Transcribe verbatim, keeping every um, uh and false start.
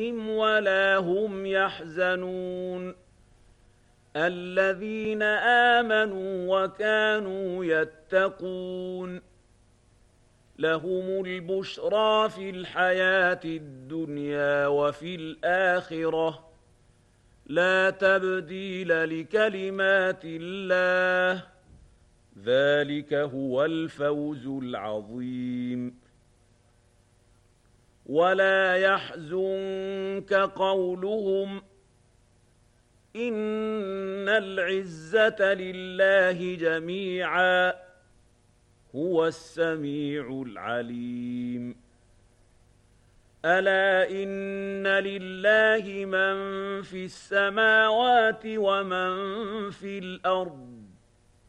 ولا هم يحزنون الذين آمنوا وكانوا يتقون لهم البشرى في الحياة الدنيا وفي الآخرة لا تبديل لكلمات الله ذلك هو الفوز العظيم ولا يحزنك قولهم إن العزة لله جميعا هو السميع العليم ألا إن لله من في السماوات ومن في الأرض